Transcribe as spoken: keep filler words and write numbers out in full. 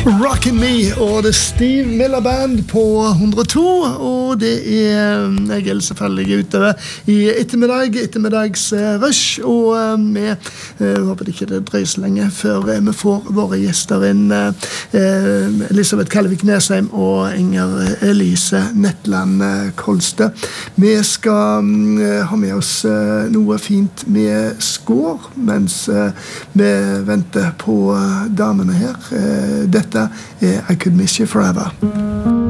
Rockin' Me og det Steve Miller Band på hundre og to, og det er jeg er selvfølgelig ute i ettermiddag, ettermiddags rush, og vi håper ikke det drøyer så lenge før vi får våre gjester inn, Elisabeth Kallevik Nesheim og Inger Elise Netland Kolste. Vi skal ha med oss noe fint med skår, mens vi venter på damene her. Dette er I Could Miss You Forever.